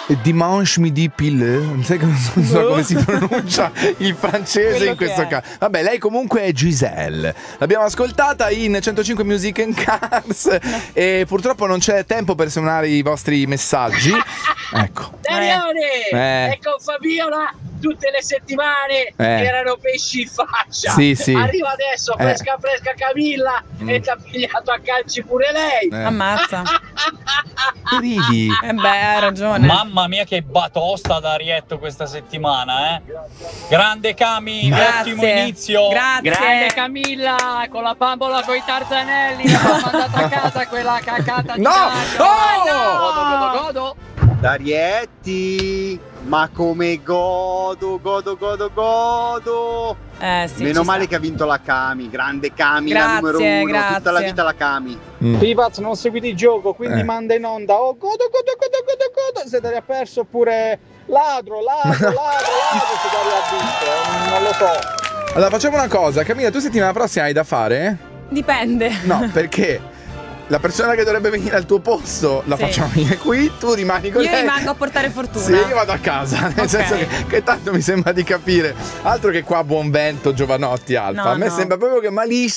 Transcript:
Dimanche midi pile, non so come si pronuncia il francese Quello in questo che è. caso. Vabbè, lei comunque è Giselle. L'abbiamo ascoltata in 105 Music and Cars e purtroppo non c'è tempo per suonare i vostri messaggi. Ecco. Darione! E con Fabiola tutte le settimane erano pesci in faccia. Sì, sì. Arriva adesso fresca Camilla e ti ha pigliato a calci pure lei. Ammazza. Che ridi? Beh, hai ragione. Mamma mia che batosta da Arietto questa settimana, Grande Cami, ottimo inizio. Grazie. Grande Camilla con la bambola coi tarzanelli l'ha mandata a casa quella cacata di Dario. Oh! Godo. Darietti, ma come godo. Sì, Meno male che ha vinto la Cami, grande Cami, la numero uno, grazie. tutta la vita la Cami. Pipaz non seguite il gioco, quindi manda in onda. Oh, godo. Se Dario ha perso oppure ladro, se Dario ha vinto, non lo so. Allora facciamo una cosa, Camilla, tu settimana prossima hai da fare? Dipende. No, perché la persona che dovrebbe venire al tuo posto la facciamo venire qui, tu rimani con Io lei. rimango a portare fortuna. Sì, io vado a casa, nel senso che tanto mi sembra di capire. Altro che qua buon vento, Giovanotti Alfa. No, a me no. sembra proprio che malissimo.